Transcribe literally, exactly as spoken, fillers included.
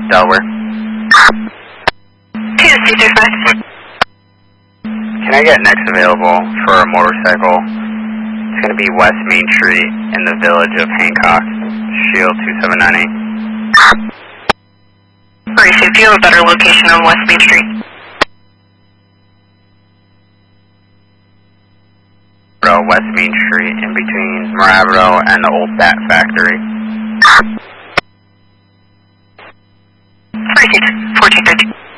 Delaware. two C three five. Can I get next available for a motorcycle? It's going to be West Main Street in the village of Hancock, Shield two seven nine eight. Received. Do you have a better location on West Main Street? West Main Street in between Marabito and the old Bat Factory. Received. fourteen thirty.